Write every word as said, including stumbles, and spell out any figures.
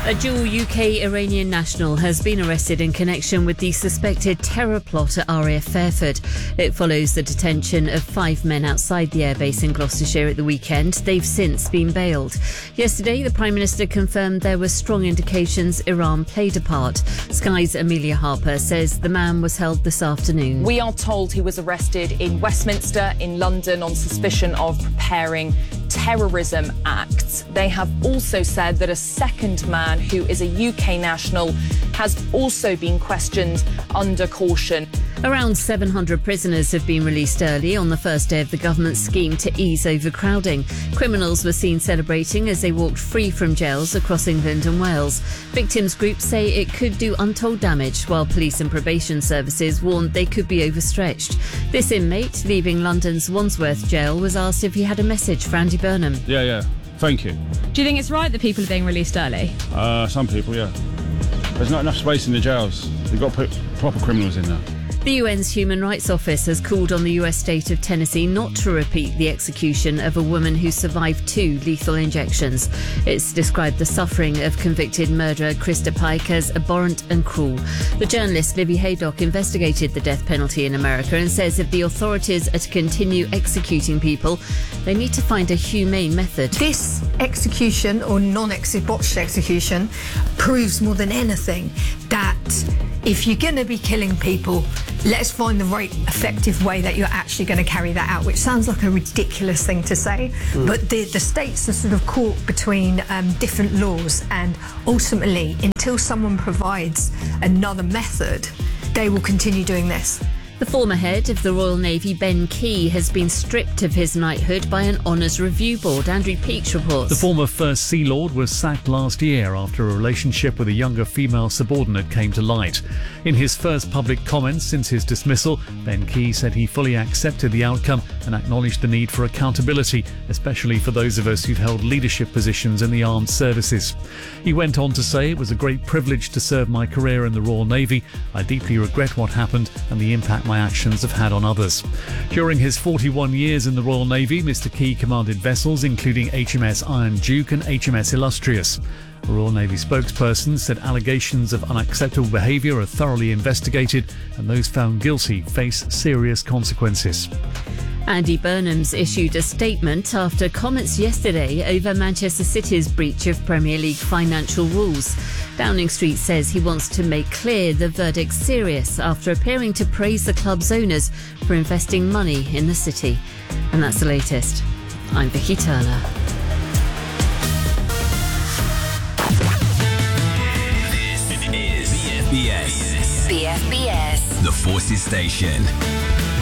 A dual U K-Iranian national has been arrested in connection with the suspected terror plot at R A F Fairford. It follows the detention of five men outside the airbase in Gloucestershire at the weekend. They've since been bailed. Yesterday, the Prime Minister confirmed there were strong indications Iran played a part. Sky's Amelia Harper says the man was held this afternoon. We are told he was arrested in Westminster in London on suspicion of preparing terrorism acts. They have also said that a second man, who is a U K national, has also been questioned under caution. Around seven hundred prisoners have been released early on the first day of the government's scheme to ease overcrowding. Criminals were seen celebrating as they walked free from jails across England and Wales. Victims groups say it could do untold damage, while police and probation services warned they could be overstretched. This inmate, leaving London's Wandsworth jail, was asked if he had a message for Andy Burnham. Yeah, yeah. Thank you. Do you think it's right that people are being released early? Uh, some people, yeah. There's not enough space in the jails. You've got to put proper criminals in there. The U N's Human Rights Office has called on the U S state of Tennessee not to repeat the execution of a woman who survived two lethal injections. It's described the suffering of convicted murderer Krista Pike as abhorrent and cruel. The journalist Libby Haydock investigated the death penalty in America and says if the authorities are to continue executing people, they need to find a humane method. This execution, or non-botched execution, proves more than anything that if you're going to be killing people, let's find the right effective way that you're actually going to carry that out, which sounds like a ridiculous thing to say, mm. but the, the states are sort of caught between um, different laws, and ultimately, until someone provides another method, they will continue doing this. The former head of the Royal Navy, Ben Key, has been stripped of his knighthood by an Honours Review Board. Andrew Peaks reports. The former First Sea Lord was sacked last year after a relationship with a younger female subordinate came to light. In his first public comments since his dismissal, Ben Key said he fully accepted the outcome and acknowledged the need for accountability, especially for those of us who've held leadership positions in the armed services. He went on to say, "It was a great privilege to serve my career in the Royal Navy. I deeply regret what happened and the impact my actions have had on others." During his forty-one years in the Royal Navy, Mister Key commanded vessels including H M S Iron Duke and H M S Illustrious. A Royal Navy spokesperson said allegations of unacceptable behaviour are thoroughly investigated and those found guilty face serious consequences. Andy Burnham's issued a statement after comments yesterday over Manchester City's breach of Premier League financial rules. Downing Street says he wants to make clear the verdict's serious after appearing to praise the club's owners for investing money in the city. And that's the latest. I'm Vicky Turner. This is B F B S. B F B S. The Forces Station.